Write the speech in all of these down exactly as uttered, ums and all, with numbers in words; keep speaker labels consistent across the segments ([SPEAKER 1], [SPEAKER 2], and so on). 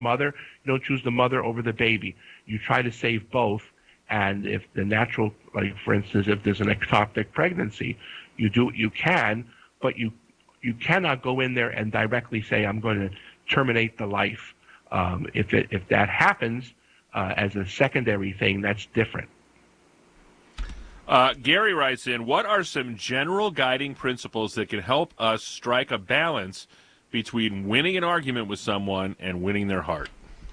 [SPEAKER 1] mother, you don't choose the mother over the baby. You try to save both. And if the natural, like for instance, if there's an ectopic pregnancy, you do what you can, but you you cannot go in there and directly say, I'm going to terminate the life. Um, if it if that happens uh, as a secondary thing, that's different.
[SPEAKER 2] Uh, Gary writes in, what are some general guiding principles that can help us strike a balance between winning an argument with someone and winning their heart?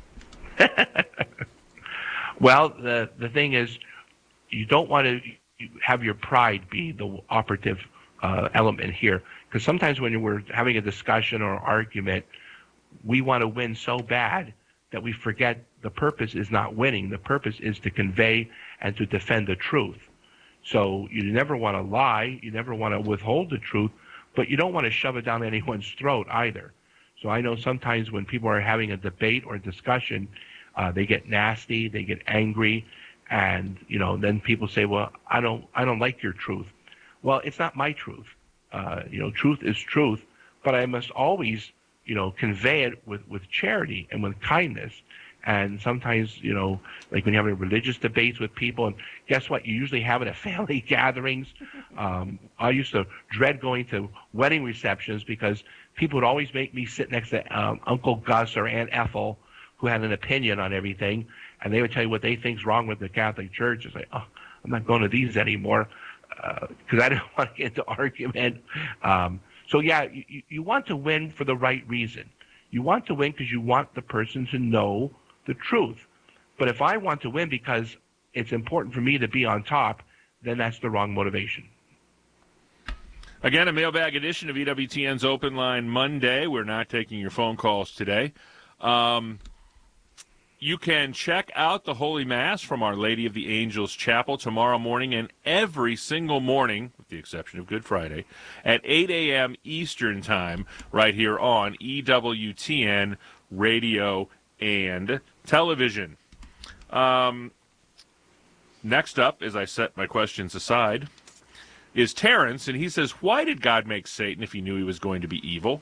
[SPEAKER 1] Well, the the thing is, you don't want to have your pride be the operative uh, element here, because sometimes when we're having a discussion or argument, we want to win so bad that we forget the purpose is not winning. The purpose is to convey and to defend the truth. So you never want to lie, you never want to withhold the truth, but you don't want to shove it down anyone's throat either. So I know sometimes when people are having a debate or a discussion, Uh, they get nasty, they get angry, and you know, then people say, "Well, I don't, I don't like your truth." Well, it's not my truth. Uh, you know, truth is truth, but I must always, you know, convey it with with charity and with kindness. And sometimes, you know, like when you're having religious debates with people, and guess what? You usually have it at family gatherings. Um, I used to dread going to wedding receptions because people would always make me sit next to um, Uncle Gus or Aunt Ethel, who had an opinion on everything, and they would tell you what they think's wrong with the Catholic Church. It's like, oh, I'm not going to these anymore because uh, I didn't want to get into argument. Um, so yeah, you, you want to win for the right reason. You want to win because you want the person to know the truth. But if I want to win because it's important for me to be on top, then that's the wrong motivation.
[SPEAKER 2] Again, a mailbag edition of E W T N's Open Line Monday. We're not taking your phone calls today. Um, You can check out the Holy Mass from Our Lady of the Angels Chapel tomorrow morning and every single morning, with the exception of Good Friday, at eight a.m. Eastern Time, right here on E W T N Radio and Television. Um, next up, as I set my questions aside, is Terrence, and he says, why did God make Satan if he knew he was going to be evil?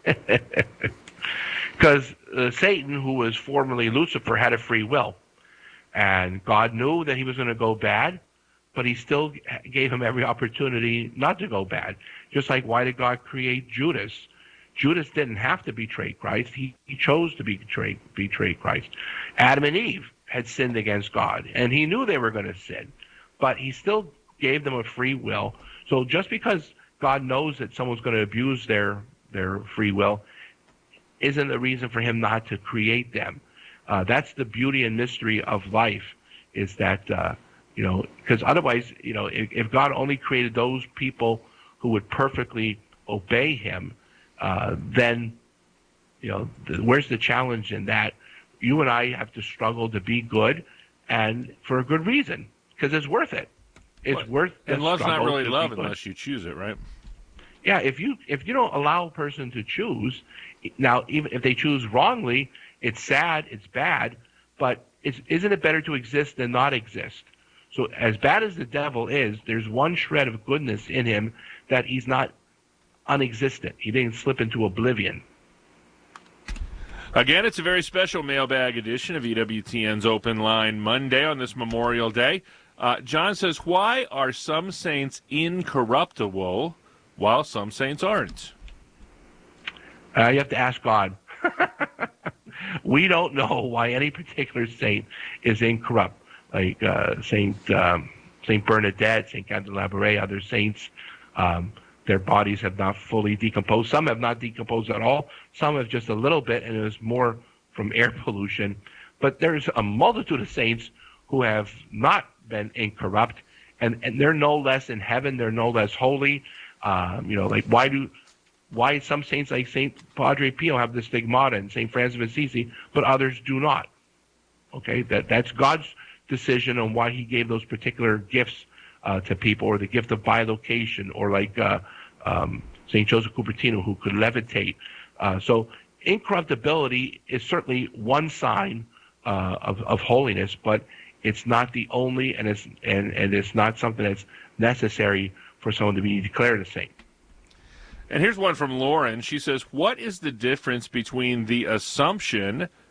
[SPEAKER 1] Because uh, Satan, who was formerly Lucifer, had a free will. And God knew that he was going to go bad, but he still gave him every opportunity not to go bad. Just like, why did God create Judas? Judas didn't have to betray Christ. He, he chose to betray, betray Christ. Adam and Eve had sinned against God, and he knew they were going to sin. But he still gave them a free will. So just because God knows that someone's going to abuse their, their free will isn't a reason for him not to create them. Uh, that's the beauty and mystery of life, is that, uh, you know, because otherwise, you know, if, if God only created those people who would perfectly obey him, uh, then, you know, the, where's the challenge in that? You and I have to struggle to be good, and for a good reason, because it's worth it. It's
[SPEAKER 2] What?
[SPEAKER 1] worth the
[SPEAKER 2] And love's not
[SPEAKER 1] struggle
[SPEAKER 2] really
[SPEAKER 1] to
[SPEAKER 2] love
[SPEAKER 1] be good.
[SPEAKER 2] unless you choose it, right?
[SPEAKER 1] Yeah, if you if you don't allow a person to choose, now even if they choose wrongly, it's sad, it's bad, but it's, isn't it better to exist than not exist? So as bad as the devil is, there's one shred of goodness in him that he's not unexistent. He didn't slip into oblivion.
[SPEAKER 2] Again, it's a very special mailbag edition of E W T N's Open Line Monday on this Memorial Day. Uh, John says, why are some saints incorruptible while some saints aren't?
[SPEAKER 1] Uh, you have to ask God. We don't know why any particular saint is incorrupt, like uh, Saint um, Saint Bernadette, Saint Candelabra, other saints. Um, their bodies have not fully decomposed. Some have not decomposed at all. Some have just a little bit, and it was more from air pollution. But there's a multitude of saints who have not been incorrupt, and, and they're no less in heaven. They're no less holy. Um, you know, like why do why some saints like Saint Padre Pio have the stigmata and Saint Francis of Assisi, but others do not? Okay, that that's God's decision on why he gave those particular gifts uh, to people, or the gift of bilocation, or like uh, um, Saint Joseph Cupertino, who could levitate. Uh, so incorruptibility is certainly one sign uh, of, of holiness, but it's not the only, and it's and, and it's not something that's necessary for someone to be declared a saint.
[SPEAKER 2] And here's one from Lauren. She says, what is the difference between the Assumption